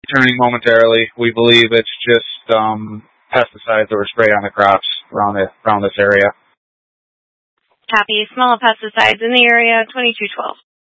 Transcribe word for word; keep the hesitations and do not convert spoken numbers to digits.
Returning momentarily. We believe it's just um, pesticides that were sprayed on the crops around the, around this area. Copy. Small pesticides in the area, twenty-two twelve.